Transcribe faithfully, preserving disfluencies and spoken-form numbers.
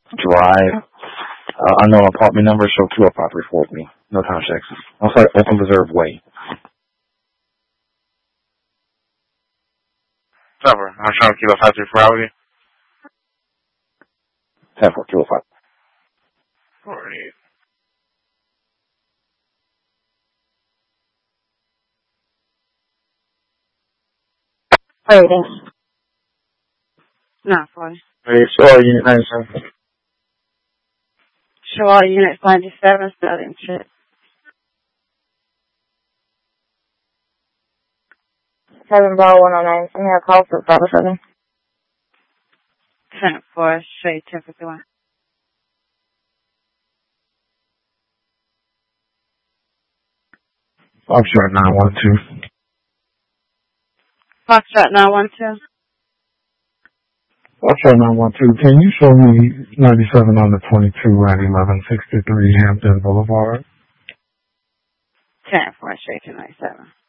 Drive. Uh, unknown apartment number, show two oh five three four with me. No time checks. I'm sorry, Open Reserve Way. Cover. I'm showing Kilo five three four out with you. ten four, two oh five. forty-eight. Alright, thanks. Not forty. Hey, sorry, Unit ninety-seven. Show all units ninety-seven, starting shit. Seven bar one oh nine. I'm gonna call for Bravo seven. Ten four, straight ten fifty one. Foxtrot nine one two. Foxtrot nine one two. Foxtrot nine one two. Can you show me ninety-seven on the twenty-two at eleven sixty-three Hampton Boulevard? Ten four, straight to ninety-seven.